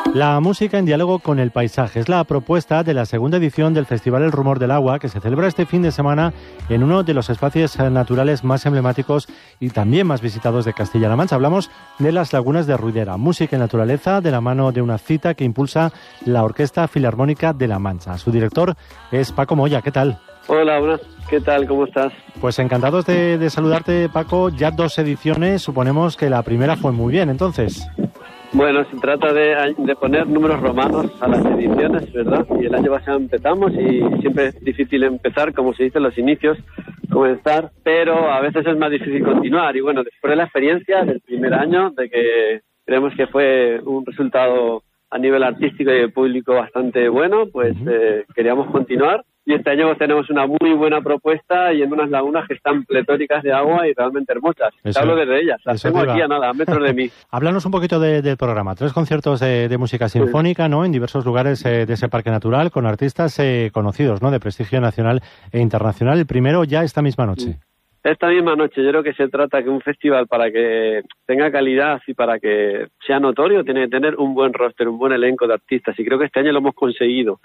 La música en diálogo con el paisaje es la propuesta de la segunda edición del Festival El Rumor del Agua, que se celebra este fin de semana en uno de los espacios naturales más emblemáticos y también más visitados de Castilla-La Mancha. Hablamos de las lagunas de Ruidera, música y naturaleza de la mano de una cita que impulsa la Orquesta Filarmónica de La Mancha. Su director es Paco Moya. ¿Qué tal? Hola, buenas. ¿Qué tal? ¿Cómo estás? Pues encantados de saludarte, Paco. Ya 2 ediciones, suponemos que la primera fue muy bien, entonces. Bueno, se trata de poner números romanos a las ediciones, ¿verdad? Y el año pasado empezamos y siempre es difícil empezar, como se dice en los inicios, comenzar, pero a veces es más difícil continuar. Y bueno, después de la experiencia del primer año, de que creemos que fue un resultado a nivel artístico y de público bastante bueno, pues queríamos continuar. Y este año tenemos una muy buena propuesta y en unas lagunas que están pletóricas de agua y realmente hermosas. Te hablo desde ellas, las tengo aquí a metros de mí. Háblanos un poquito del programa. 3 conciertos de música sinfónica, ¿no? En diversos lugares de ese parque natural con artistas conocidos, ¿no? De prestigio nacional e internacional. El primero ya esta misma noche. Esta misma noche. Yo creo que se trata que un festival, para que tenga calidad y para que sea notorio, tiene que tener un buen roster, un buen elenco de artistas, y creo que este año lo hemos conseguido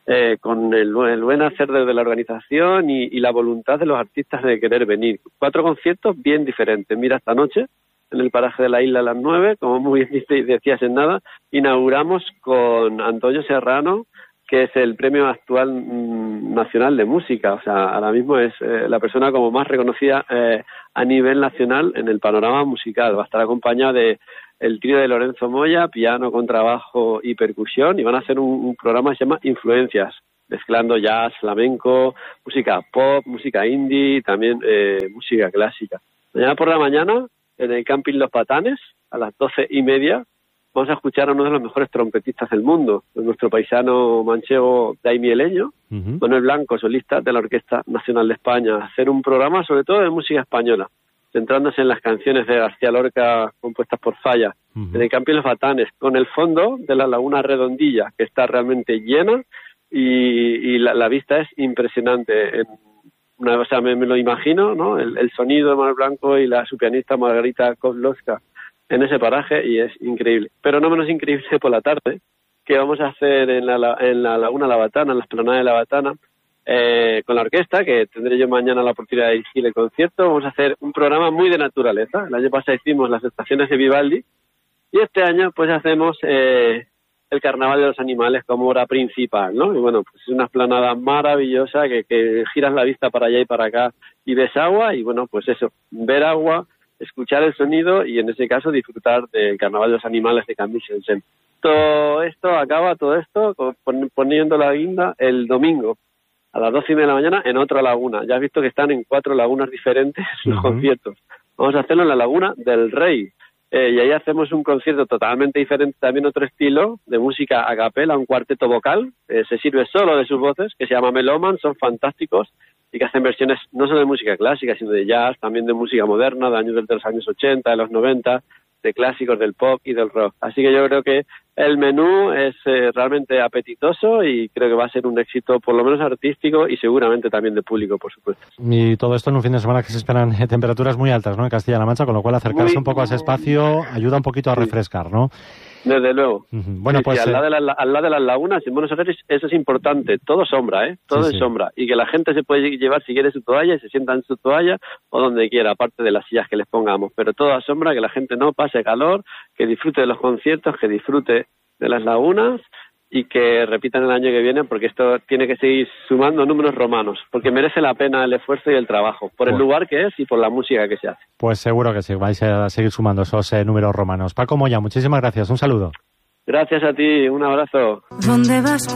con el buen hacer desde la organización y la voluntad de los artistas de querer venir. 4 conciertos bien diferentes. Mira, esta noche en el paraje de la isla a las 9, como muy bien decías en nada, inauguramos con Antonio Serrano, que es el premio actual nacional de música. O sea, ahora mismo es la persona como más reconocida a nivel nacional en el panorama musical. Va a estar acompañado de el trío de Lorenzo Moya, piano, contrabajo y percusión, y van a hacer un programa que se llama Influencias, mezclando jazz, flamenco, música pop, música indie, también música clásica. Mañana por la mañana, en el Camping Los Patanes, a las 12:30, vamos a escuchar a uno de los mejores trompetistas del mundo, nuestro paisano manchego daimieleño, Manuel Blanco, solista de la Orquesta Nacional de España, hacer un programa sobre todo de música española, centrándose en las canciones de García Lorca compuestas por Falla, en el Camping Los Batanes, con el fondo de la Laguna Redondilla, que está realmente llena y la vista es impresionante. O sea, me lo imagino, ¿no? El sonido de Manuel Blanco y su pianista Margarita Kozlowska en ese paraje, y es increíble. Pero no menos increíble por la tarde, que vamos a hacer en la Laguna La Batana, en la explanada de La Batana, con la orquesta, que tendré yo mañana la oportunidad de dirigir el concierto. Vamos a hacer un programa muy de naturaleza. El año pasado hicimos las estaciones de Vivaldi, y este año pues hacemos el Carnaval de los Animales como hora principal, ¿no? Y bueno, pues es una explanada maravillosa que giras la vista para allá y para acá y ves agua, y bueno, pues eso, ver agua, escuchar el sonido y en ese caso disfrutar del Carnaval de los Animales de Camille Saint-Saëns. Todo esto poniendo la guinda el domingo a las 12:30 de la mañana en otra laguna. Ya has visto que están en 4 lagunas diferentes los conciertos. Vamos a hacerlo en la Laguna del Rey. Y ahí hacemos un concierto totalmente diferente, también otro estilo de música a capela, un cuarteto vocal, se sirve solo de sus voces, que se llama Meloman, son fantásticos y que hacen versiones no solo de música clásica, sino de jazz, también de música moderna, de los años 80, de los 90, de clásicos del pop y del rock. Así que yo creo que el menú es realmente apetitoso y creo que va a ser un éxito por lo menos artístico y seguramente también de público, por supuesto. Y todo esto en un fin de semana que se esperan temperaturas muy altas, ¿no? En Castilla-La Mancha, con lo cual acercarse un poco a ese espacio ayuda un poquito a refrescar, ¿no? Desde luego. Bueno, pues al lado de las lagunas, en Buenos Aires, eso es importante. Todo sombra, todo es sombra. Y que la gente se puede llevar, si quiere, su toalla y se sienta en su toalla o donde quiera, aparte de las sillas que les pongamos. Pero todo a sombra, que la gente no pase calor, que disfrute de los conciertos, que disfrute de las lagunas y que repitan el año que viene, porque esto tiene que seguir sumando números romanos, porque merece la pena el esfuerzo y el trabajo, por el lugar que es y por la música que se hace. Pues seguro que sí, vais a seguir sumando esos números romanos. Paco Moya, muchísimas gracias, un saludo. Gracias a ti, un abrazo. ¿Dónde vas?